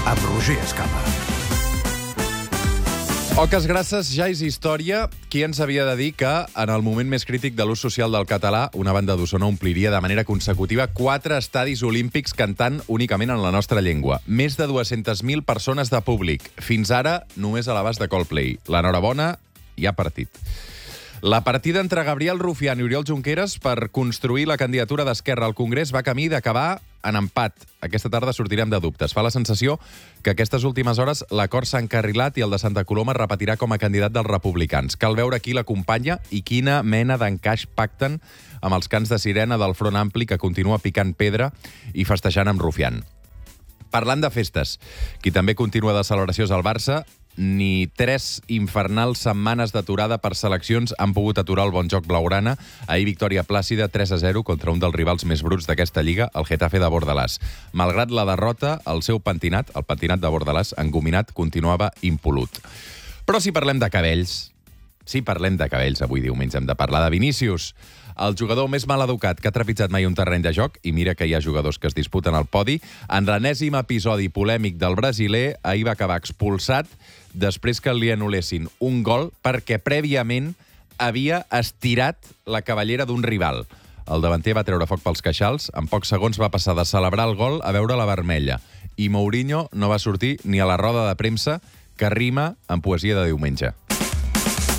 amb Roger Escapa. Oques Grasses ja és història. Qui ens havia de dir que, en el moment més crític de l'ús social del català, una banda d'Osona ompliria de manera consecutiva 4 estadis olímpics cantant únicament en la nostra llengua. Més de 200.000 persones de públic. Fins ara, només a l'abast de Coldplay. L'enhorabona, hi ha partit. La partida entre Gabriel Rufián i Oriol Junqueras per construir la candidatura d'Esquerra al Congrés va camí d'acabar en empat. Aquesta tarda sortirem de dubtes. Fa la sensació que aquestes últimes hores l'acord s'ha encarrilat i el de Santa Coloma es repetirà com a candidat dels republicans. Cal veure qui l'acompanya i quina mena d'encaix pacten amb els cants de sirena del Front Ampli que continua picant pedra i festejant amb Rufián. Parlant de festes, qui també continua de celebració és el Barça. Ni 3 infernals setmanes d'aturada per seleccions han pogut aturar el bon joc blaugrana. Ahir victòria plàcida 3-0 contra un dels rivals més bruts d'aquesta lliga, el Getafe de Bordalàs. Malgrat la derrota, el seu pentinat, el pentinat de Bordalàs, engominat, continuava impolut. Però si parlem de cabells, avui diumenge hem de parlar de Vinícius, el jugador més maleducat que ha trepitjat mai un terreny de joc, i mira que hi ha jugadors que es disputen al podi. En l'enèsim episodi polèmic del brasiler, ahir va acabar expulsat després que li anul·lessin un gol perquè prèviament havia estirat la cabellera d'un rival. El davanter va treure foc pels queixals, en pocs segons va passar de celebrar el gol a veure la vermella. I Mourinho no va sortir ni a la roda de premsa que rima en poesia de diumenge.